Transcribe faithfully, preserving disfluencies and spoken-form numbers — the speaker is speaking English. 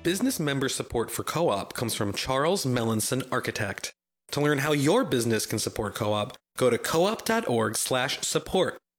Business member support for Co-op comes from Charles Melanson Architect. To learn how your business can support Co-op, go to coop.org slash support.